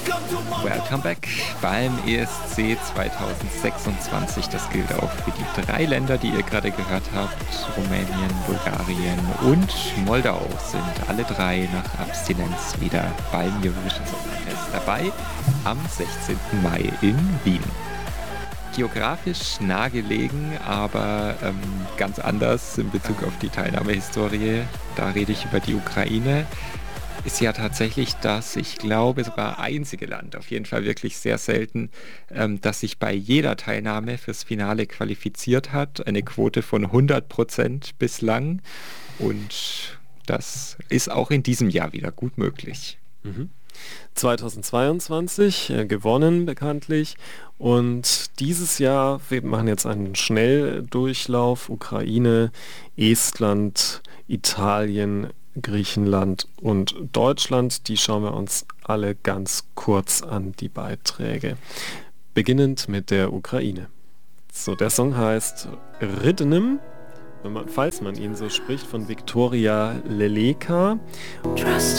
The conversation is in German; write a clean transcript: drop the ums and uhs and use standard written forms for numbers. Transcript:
Welcome back beim ESC 2026. Das gilt auch für die 3 Länder, die ihr gerade gehört habt. Rumänien, Bulgarien und Moldau sind alle 3 nach Abstinenz wieder beim Eurovision Song Contest dabei am 16. Mai in Wien. Geografisch nah gelegen, aber ganz anders in Bezug auf die Teilnahmehistorie. Da rede ich über die Ukraine. Ist ja tatsächlich das, ich glaube, sogar einzige Land, auf jeden Fall wirklich sehr selten, das sich bei jeder Teilnahme fürs Finale qualifiziert hat. Eine Quote von 100% bislang. Und das ist auch in diesem Jahr wieder gut möglich. 2022 gewonnen bekanntlich, und dieses Jahr, wir machen jetzt einen Schnelldurchlauf: Ukraine, Estland, Italien, Griechenland und Deutschland. Die schauen wir uns alle ganz kurz an, die Beiträge. Beginnend mit der Ukraine. So, der Song heißt Ridnem, falls man ihn so spricht, von Viktoria Leleka. Trust